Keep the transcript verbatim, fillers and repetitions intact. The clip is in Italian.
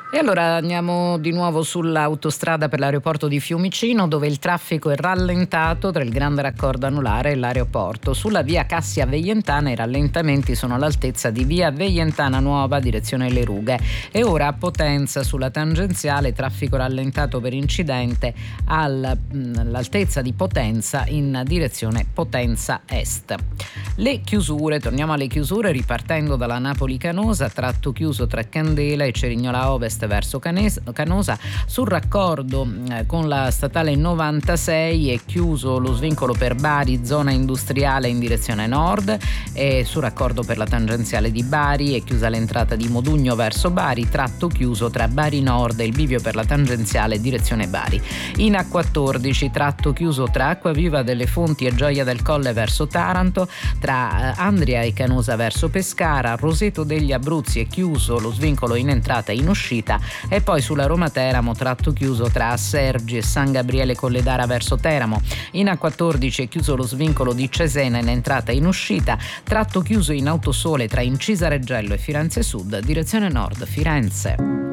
E allora andiamo di nuovo sull'autostrada per l'aeroporto di Fiumicino, dove il traffico è rallentato tra il grande raccordo anulare e l'aeroporto. Sulla via Cassia Veientana i rallentamenti sono all'altezza di via Veientana Nuova direzione Le Rughe, e ora a Potenza sulla tangenziale traffico rallentato per incidente all'altezza di Potenza in direzione Potenza Est. Le chiusure, torniamo alle chiusure ripartendo dalla Napoli Canosa, tratto chiuso tra Candela e Cerignola Ovest verso Canosa. Sul raccordo eh, con la statale novantasei è chiuso lo svincolo per Bari, zona industriale in direzione nord, e sul raccordo per la tangenziale di Bari è chiusa l'entrata di Modugno verso Bari, tratto chiuso tra Bari Nord e il bivio per la tangenziale direzione Bari. In A quattordici tratto chiuso tra Acquaviva delle Fonti e Gioia del Colle verso Taranto, tra eh, Andria e Canosa verso Pescara. Roseto degli Abruzzi è chiuso lo svincolo in entrata e in uscita, e poi sulla Roma Teramo tratto chiuso tra Assergi e San Gabriele Colledara verso Teramo. In A quattordici è chiuso lo svincolo di Cesena in entrata e in uscita, tratto chiuso in Autosole tra Incisa Reggello e Firenze Sud direzione nord Firenze.